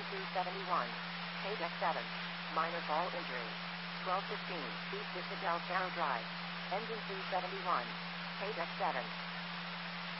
271. KDEC 7. Minor fall injury. 1215 East Isabel Sparrow Drive. Engine 271. KDEC 7.